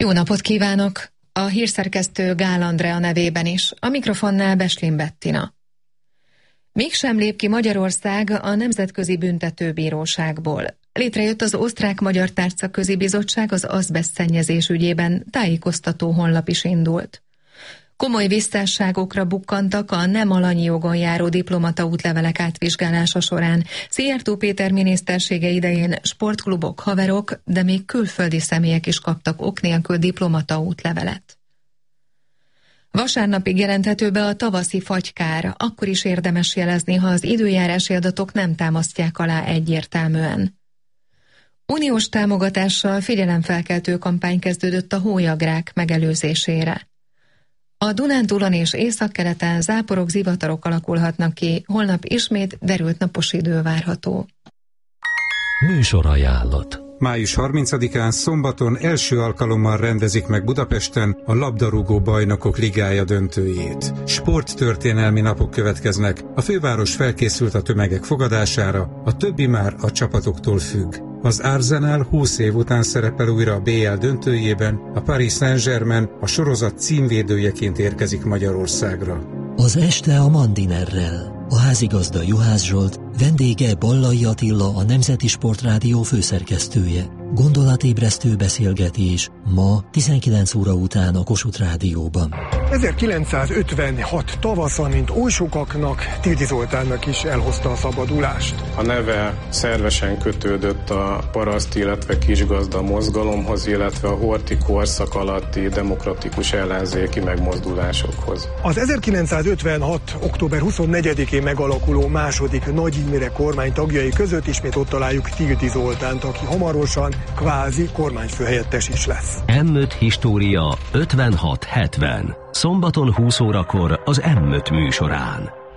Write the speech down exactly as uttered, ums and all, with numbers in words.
Jó napot kívánok! A hírszerkesztő Gál Andrea nevében is, a mikrofonnál Beslin Bettina. Mégsem lép ki Magyarország a Nemzetközi Büntetőbíróságból. Létrejött az Osztrák-Magyar Tárcaközi Bizottság az azbeszt szennyezés ügyében, tájékoztató honlap is indult. Komoly visszásságokra bukkantak a nem alanyi jogon járó diplomata útlevelek átvizsgálása során. Szijjártó Péter minisztersége idején sportklubok, haverok, de még külföldi személyek is kaptak ok nélkül diplomata útlevelet. Vasárnapig jelenthető be a tavaszi fagykár, akkor is érdemes jelezni, ha az időjárási adatok nem támasztják alá egyértelműen. Uniós támogatással figyelemfelkeltő kampány kezdődött a hólyagrák megelőzésére. A Dunántúlon és északkeleten záporok, zivatarok alakulhatnak ki, holnap ismét derült napos idő várható. Műsorajánlat. május harmincadikán szombaton első alkalommal rendezik meg Budapesten a labdarúgó bajnokok ligája döntőjét. Sporttörténelmi napok következnek, a főváros felkészült a tömegek fogadására, a többi már a csapatoktól függ. Az Arsenal húsz év után szerepel újra a bé el döntőjében, a Paris Saint-Germain a sorozat címvédőjeként érkezik Magyarországra. Az este a Mandinerrel. A házigazda Juhász Zsolt, vendége Ballai Attila, a Nemzeti Sportrádió főszerkesztője. Gondolatébresztő beszélgetés ma tizenkilenc óra után a Kossuth Rádióban. ezerkilencszázötvenhat tavasza, mint oly sokaknak, Tildy Zoltánnak is elhozta a szabadulást. A neve szervesen kötődött a paraszt, illetve kisgazda mozgalomhoz, illetve a horthy korszak alatti demokratikus ellenzéki megmozdulásokhoz. Az ezerkilencszázötvenhat. október huszonnegyedikén megalakuló második Nagy Imre kormány tagjai között ismét ott találjuk Tildy Zoltánt, aki hamarosan kvázi kormányfőhelyettes is lesz. em öt História ötvenhat hetven. Szombaton húsz órakor az em öt műsorán.